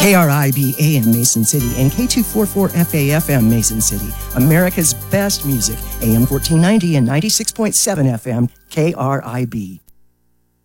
KRIB AM Mason City and K244FA FM Mason City. America's best music. AM 1490 and 96.7 FM KRIB.